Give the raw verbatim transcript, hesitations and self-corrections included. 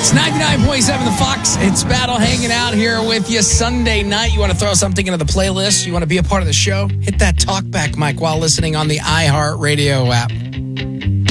It's ninety-nine point seven The Fox. It's Battle hanging out here with you Sunday night. You want to throw something into the playlist? You want to be a part of the show? Hit that talkback mic while listening on the iHeartRadio app.